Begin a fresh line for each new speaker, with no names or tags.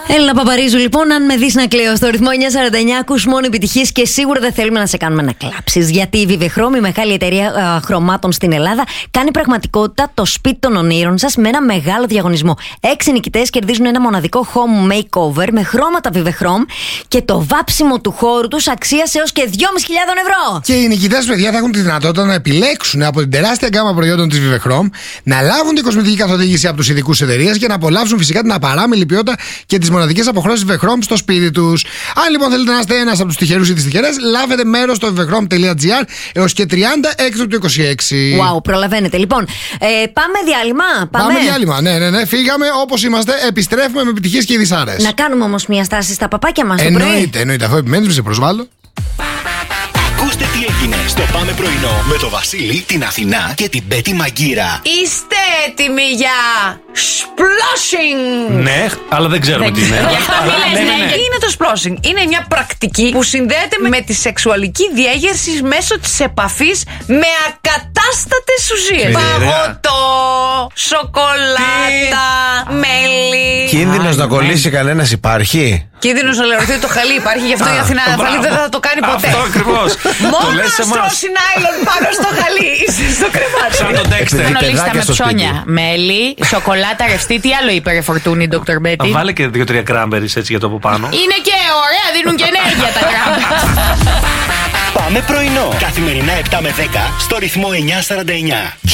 Έλληνα Παπαρίζου, λοιπόν, αν με δεις να κλαίω στο ρυθμό 949, ακούς μόνο επιτυχίες και σίγουρα δεν θέλουμε να σε κάνουμε να κλάψεις. Γιατί η Vivechrome, η μεγάλη εταιρεία χρωμάτων στην Ελλάδα, κάνει πραγματικότητα το σπίτι των ονείρων σας με ένα μεγάλο διαγωνισμό. 6 νικητές κερδίζουν ένα μοναδικό home makeover με χρώματα Vivechrome και το βάψιμο του χώρου τους αξίας έως και 2.500 ευρώ.
Και οι νικητές, παιδιά, θα έχουν τη δυνατότητα να επιλέξουν από την τεράστια γκάμα προϊόντων της Vivechrome, να λάβουν την κοσμητική καθοδήγηση από τους ειδικούς εταιρείας και να απολαύσουν φυσικά την απαράμιλη ποιότητα και τις μοναδικές αποχρώσεις Vivechrome στο σπίτι τους. Αν λοιπόν θέλετε να είστε ένας από τους τυχερούς ή τις τυχερές, λάβετε μέρος στο vivechrome.gr έως και 30 έκτο του 26.
Wow, προλαβαίνετε. Λοιπόν, πάμε διάλειμμα.
Πάμε διάλειμμα, ναι. Φύγαμε όπως είμαστε, επιστρέφουμε με επιτυχίες και ειδισάρες.
Να κάνουμε όμως μια στάση στα παπάκια μας.
Εννοείται. Αφού επιμένεις, σε προσβάλλω.
Ακούστε τι έγινε στο Πάμε Πρωινό με το Βασίλη, την Αθηνά και την Πέτη Μαγκύρα.
Είστε έτοιμοι για splashing?
Ναι, αλλά δεν ξέρουμε τι είναι.
Τι είναι το splashing? Είναι μια πρακτική που συνδέεται με τη σεξουαλική διέγερση μέσω της επαφής με ακατάστατες ουσίες. Παγωτό, σοκολάτα, μέλι.
Κίνδυνος να κολλήσει κανένας υπάρχει?
Κίνδυνος να λερωθεί το χαλί υπάρχει, γι' αυτό η Αθηνά δεν θα το κάνει ποτέ.
Αυτό ακριβώς.
Μόνο να στρώσει νάιλον πάνω στο χαλί, είσαι στο κρεβάτι.
Σαν τον Dexter.
Φρενολίστα με ψώνια. Μέλι, σοκολάτα, ρευστή. Τι άλλο είπε, ρε Φορτούνη, Dr. Betty?
Βάλε και 2-3 κράμπερις έτσι για το από πάνω.
Είναι και ωραία, δίνουν και ενέργεια τα κράμπερις.
Πάμε Πρωινό. Καθημερινά 7 με 10 στο ρυθμό 949.